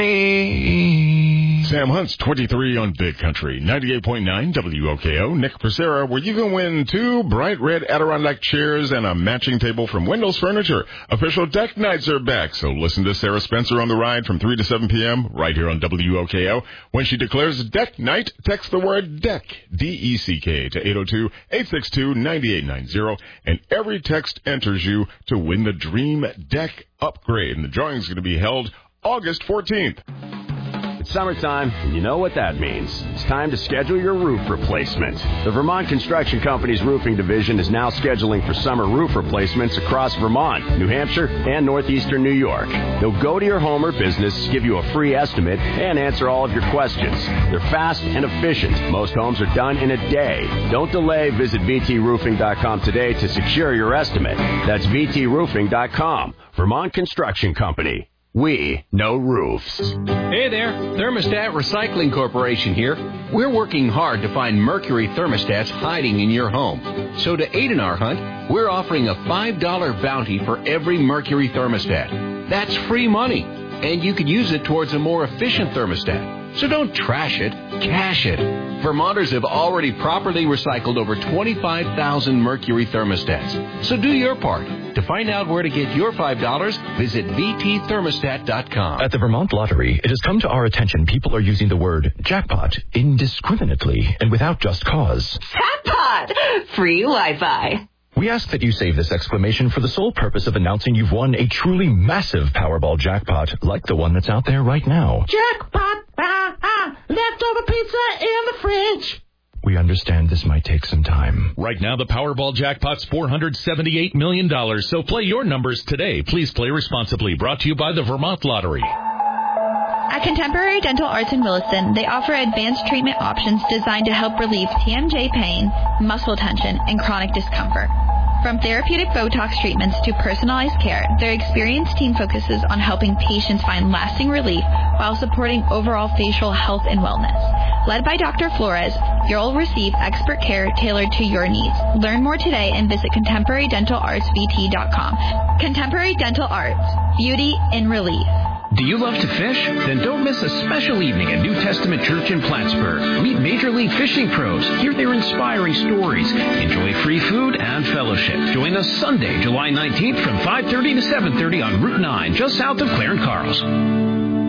Sam Hunt's 23 on Big Country, 98.9 WOKO. Nick Purcera, where you can win 2 bright red Adirondack chairs and a matching table from Wendell's Furniture. Official deck nights are back, so listen to Sarah Spencer on the ride from 3 to 7 p.m. right here on WOKO. When she declares deck night, text the word DECK, D-E-C-K, to 802-862-9890, and every text enters you to win the Dream Deck upgrade. And the drawing is going to be held August 14th. It's summertime, and you know what that means. It's time to schedule your roof replacement. The Vermont Construction Company's roofing division is now scheduling for summer roof replacements across Vermont, New Hampshire, and northeastern New York. They'll go to your home or business, give you a free estimate, and answer all of your questions. They're fast and efficient. Most homes are done in a day. Don't delay. Visit VTRoofing.com today to secure your estimate. That's VTRoofing.com. Vermont Construction Company. We know roofs. Hey there, Thermostat Recycling Corporation here. We're working hard to find mercury thermostats hiding in your home. So to aid in our hunt, we're offering a $5 bounty for every mercury thermostat. That's free money, and you could use it towards a more efficient thermostat. So don't trash it, cash it. Vermonters have already properly recycled over 25,000 mercury thermostats. So do your part. To find out where to get your $5, visit VTthermostat.com. At the Vermont Lottery, it has come to our attention people are using the word jackpot indiscriminately and without just cause. Jackpot! Free Wi-Fi. We ask that you save this exclamation for the sole purpose of announcing you've won a truly massive Powerball jackpot like the one that's out there right now. Jackpot! Leftover pizza in the fridge. We understand this might take some time. Right now, the Powerball jackpot's $478 million, so play your numbers today. Please play responsibly. Brought to you by the Vermont Lottery. At Contemporary Dental Arts in Williston, they offer advanced treatment options designed to help relieve TMJ pain, muscle tension, and chronic discomfort. From therapeutic Botox treatments to personalized care, their experienced team focuses on helping patients find lasting relief while supporting overall facial health and wellness. Led by Dr. Flores, you'll receive expert care tailored to your needs. Learn more today and visit ContemporaryDentalArtsVT.com. Contemporary Dental Arts, beauty in relief. Do you love to fish? Then don't miss a special evening at New Testament Church in Plattsburgh. Meet Major League Fishing pros. Hear their inspiring stories. Enjoy free food and fellowship. Join us Sunday, July 19th from 5:30 to 7:30 on Route 9, just south of Clarence Carls.